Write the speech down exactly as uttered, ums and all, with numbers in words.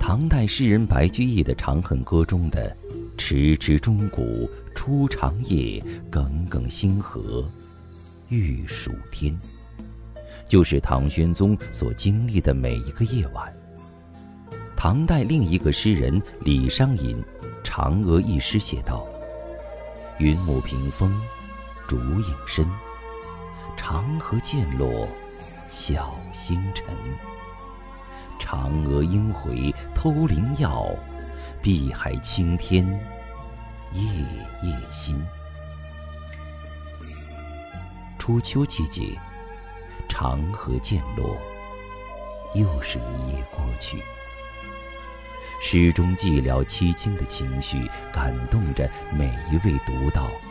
唐代诗人白居易的《长恨歌》中的“迟迟钟鼓初长夜，耿耿星河欲曙天”，就是唐玄宗所经历的每一个夜晚。唐代另一个诗人李商隐《嫦娥》一诗写道：“云母屏风，烛影深，长河渐落晓星沉。嫦娥应回偷灵药，碧海青天夜夜心。”初秋季节，长河渐落，又是一夜过去。诗中寂寥凄清的情绪，感动着每一位读到